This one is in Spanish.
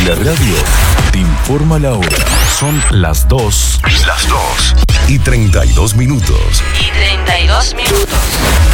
La radio te informa la hora. Son las 2. Las 2:32. Y 32 minutos.